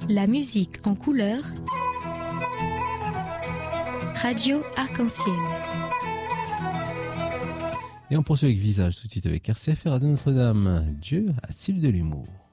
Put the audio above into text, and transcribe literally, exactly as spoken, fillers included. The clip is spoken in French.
La musique en couleur. Radio Arc-en-Ciel. Et on poursuit avec Visage tout de suite avec R C F et Radio Notre-Dame. Dieu a-t-il de l'humour?